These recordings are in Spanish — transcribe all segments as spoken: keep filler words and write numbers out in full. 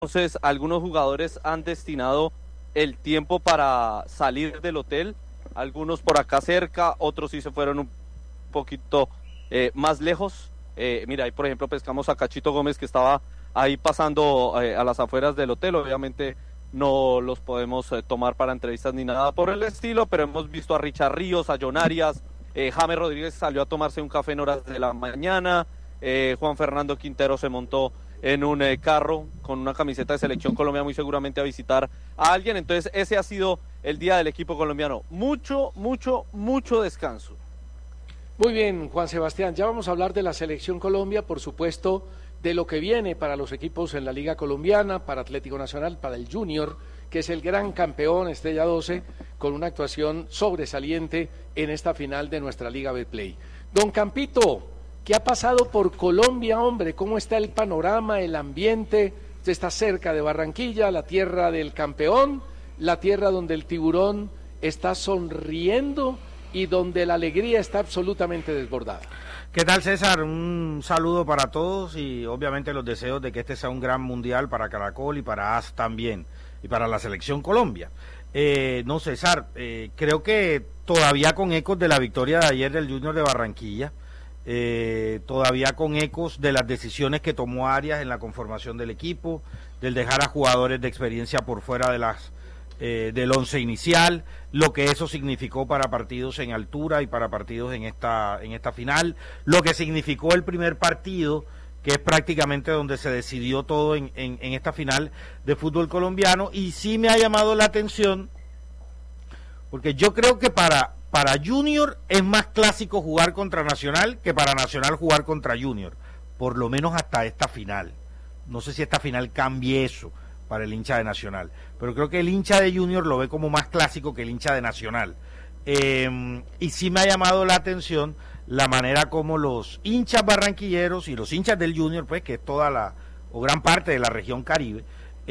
Entonces, algunos jugadores han destinado el tiempo para salir del hotel, algunos por acá cerca, otros sí se fueron un poquito eh, más lejos. Eh, mira, ahí por ejemplo pescamos a Cachito Gómez, que estaba ahí pasando eh, a las afueras del hotel. Obviamente no los podemos eh, tomar para entrevistas ni nada por el estilo, pero hemos visto a Richard Ríos, a John Arias, eh, James Rodríguez salió a tomarse un café en horas de la mañana, eh, Juan Fernando Quintero se montó en un eh, carro con una camiseta de Selección Colombia, muy seguramente a visitar a alguien. Entonces ese ha sido el día del equipo colombiano, mucho, mucho, mucho descanso. Muy bien, Juan Sebastián, ya vamos a hablar de la Selección Colombia, por supuesto, de lo que viene para los equipos en la Liga Colombiana, para Atlético Nacional, para el Junior, que es el gran campeón, Estrella doce, con una actuación sobresaliente en esta final de nuestra Liga Betplay. Don Campito, ¿qué ha pasado por Colombia, hombre? ¿Cómo está el panorama, el ambiente? Usted está cerca de Barranquilla, la tierra del campeón, la tierra donde el tiburón está sonriendo y donde la alegría está absolutamente desbordada. ¿Qué tal, César? Un saludo para todos y obviamente los deseos de que este sea un gran mundial para Caracol y para A S también, y para la Selección Colombia. Eh, no, César, eh, creo que todavía con ecos de la victoria de ayer del Junior de Barranquilla, Eh, todavía con ecos de las decisiones que tomó Arias en la conformación del equipo, del dejar a jugadores de experiencia por fuera de las eh, del once inicial, lo que eso significó para partidos en altura y para partidos en esta en esta final, lo que significó el primer partido, que es prácticamente donde se decidió todo en, en, en esta final de fútbol colombiano. Y sí me ha llamado la atención, porque yo creo que para Para Junior es más clásico jugar contra Nacional que para Nacional jugar contra Junior, por lo menos hasta esta final. No sé si esta final cambie eso para el hincha de Nacional, pero creo que el hincha de Junior lo ve como más clásico que el hincha de Nacional. Eh, y sí me ha llamado la atención la manera como los hinchas barranquilleros y los hinchas del Junior, pues que es toda la, o gran parte de la región Caribe,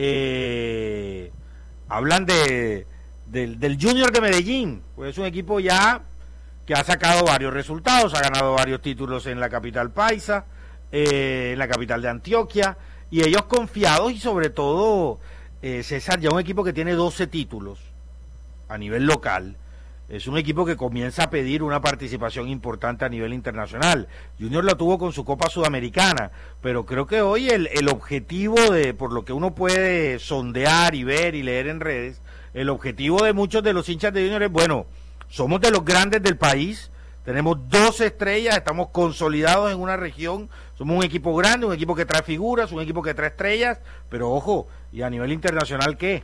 eh, hablan de... Del, del Junior de Medellín, pues es un equipo ya que ha sacado varios resultados, ha ganado varios títulos en la capital paisa, eh, en la capital de Antioquia, y ellos confiados, y sobre todo, eh, César, ya un equipo que tiene doce títulos a nivel local, es un equipo que comienza a pedir una participación importante a nivel internacional. Junior la tuvo con su Copa Sudamericana, pero creo que hoy el, el objetivo, de por lo que uno puede sondear y ver y leer en redes, el objetivo de muchos de los hinchas de Junior es, bueno, somos de los grandes del país, tenemos doce estrellas, estamos consolidados en una región, somos un equipo grande, un equipo que trae figuras, un equipo que trae estrellas, pero ojo, ¿y a nivel internacional qué?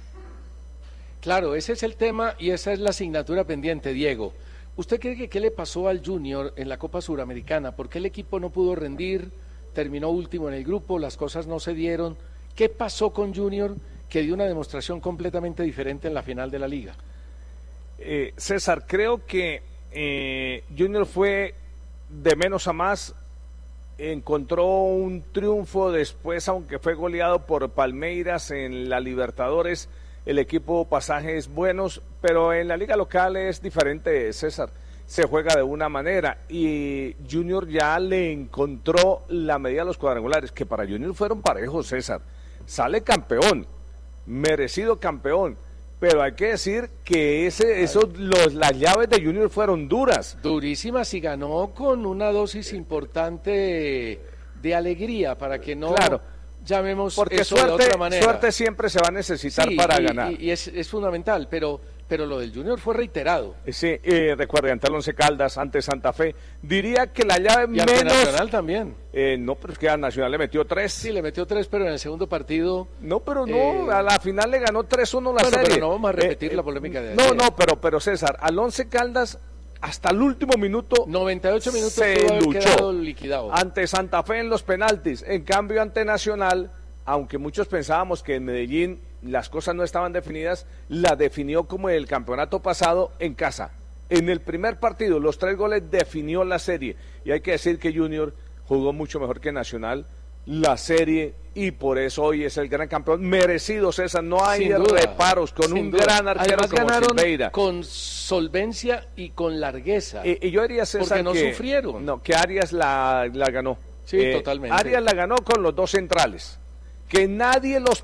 Claro, ese es el tema y esa es la asignatura pendiente, Diego. ¿Usted cree que qué le pasó al Junior en la Copa Suramericana? ¿Por qué el equipo no pudo rendir? Terminó último en el grupo, las cosas no se dieron. ¿Qué pasó con Junior que dio una demostración completamente diferente en la final de la Liga? Eh, César, creo que eh, Junior fue de menos a más, encontró un triunfo después, aunque fue goleado por Palmeiras en la Libertadores. El equipo pasajes buenos, pero en la liga local es diferente, César. Se juega de una manera y Junior ya le encontró la medida a los cuadrangulares, que para Junior fueron parejos, César. Sale campeón, merecido campeón, pero hay que decir que ese, esos, los, las llaves de Junior fueron duras. Durísimas, y ganó con una dosis importante de alegría, para que no... Claro. Llamemos porque eso suerte, de otra manera. Suerte siempre se va a necesitar sí, para y, ganar. Y, y es, es fundamental, pero, pero lo del Junior fue reiterado. Sí, eh, recuerden, ante el Once Caldas, ante Santa Fe. Diría que la llave y ante menos... Nacional también. Eh, no, pero es que a Nacional le metió tres. Sí, le metió tres, pero en el segundo partido... No, pero no, eh... a la final le ganó tres uno la bueno, serie. Pero no vamos a repetir eh, la polémica de No, ayer. no, pero, pero César, al Once Caldas... Hasta el último minuto noventa y ocho minutos se pudo haber luchó quedado liquidado. Ante Santa Fe en los penaltis. En cambio, ante Nacional, aunque muchos pensábamos que en Medellín las cosas no estaban definidas, la definió como el campeonato pasado en casa. En el primer partido, los tres goles definió la serie. Y hay que decir que Junior jugó mucho mejor que Nacional la serie, y por eso hoy es el gran campeón merecido, César. No hay reparos con un duda. Gran arquero. Además, como ganaron Silveira, con solvencia y con largueza. Y, y yo diría, César, porque no que, sufrieron. No, que Arias la, la ganó. Sí, eh, totalmente. Arias la ganó con los dos centrales, que nadie los